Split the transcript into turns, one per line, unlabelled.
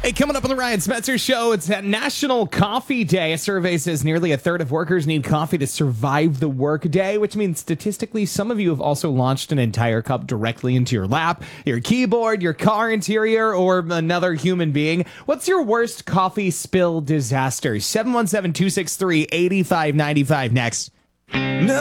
Hey, coming up on the Ryan Spencer Show, it's National Coffee Day. A survey says nearly a third of workers need coffee to survive the workday, which means statistically, some of you have also launched an entire cup directly into your lap, your keyboard, your car interior, or another human being. What's your worst coffee spill disaster? 717-263-8595 next. No.